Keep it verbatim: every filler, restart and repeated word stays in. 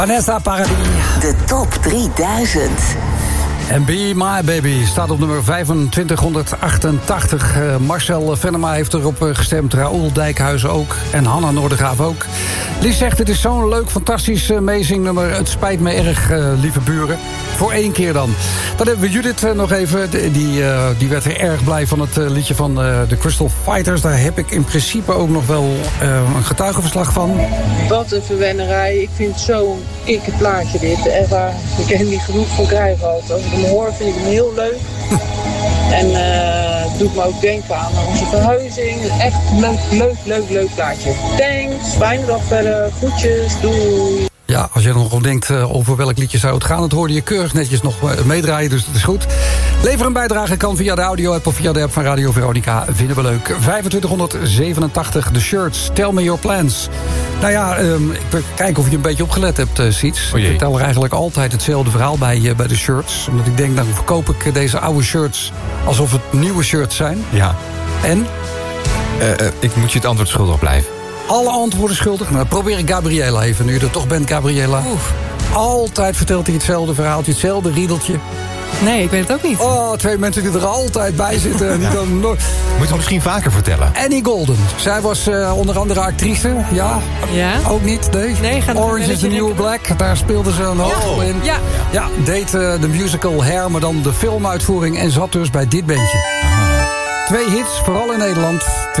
Vanessa Paradis. De top drieduizend. En Be My Baby staat op nummer vijfentwintighonderdachtentachtig. Uh, Marcel Venema heeft erop gestemd. Raoul Dijkhuizen ook. En Hanna Noordegraaf ook. Lies zegt, het is zo'n leuk, fantastisch, amazing nummer. Het spijt me erg, uh, lieve buren. Voor één keer dan. Dan hebben we Judith uh, nog even. Die, uh, die werd er erg blij van het uh, liedje van uh, de Crystal Fighters. Daar heb ik in principe ook nog wel uh, een getuigenverslag van. Wat een verwennerij. Ik vind het zo'n ikke plaatje dit. Echt waar. Ik ken niet genoeg van krijgen altijd. Als ik hem hoor vind ik hem heel leuk. En uh, het doet me ook denken aan onze verhuizing. Echt leuk, leuk, leuk, leuk plaatje. Thanks. Fijne dag verder. Groetjes. Doei. Ja, als je er nog om denkt uh, over welk liedje zou het gaan... het hoorde je keurig netjes nog uh, meedraaien, dus dat is goed. Lever een bijdrage kan via de audio-app of via de app van Radio Veronica. Vinden we leuk. vijfentwintighonderdzevenentachtig, de shirts. Tell me your plans. Nou ja, um, ik wil kijken of je een beetje opgelet hebt, uh, Siets. Ik vertel er eigenlijk altijd hetzelfde verhaal bij, uh, bij de shirts. Omdat ik denk, dan verkoop ik deze oude shirts... alsof het nieuwe shirts zijn. Ja. En? Uh, uh, ik moet je het antwoord schuldig blijven. Alle antwoorden schuldig? Nou, probeer ik Gabriela even, nu je er toch bent, Gabriela. Oef. Altijd vertelt hij hetzelfde verhaaltje, hetzelfde riedeltje. Nee, ik weet het ook niet. Oh, twee mensen die er altijd bij zitten. Die dan no- Moet je het misschien vaker vertellen. Annie Golden. Zij was uh, onder andere actrice. Ja? Ja? Ook niet? Nee? Nee, gaat Orange is the New Black. Daar speelde ze een hoofdrol in. Ja. Ja, deed uh, de musical Hair, maar dan de filmuitvoering. En zat dus bij dit bandje. Aha. Twee hits, vooral in Nederland.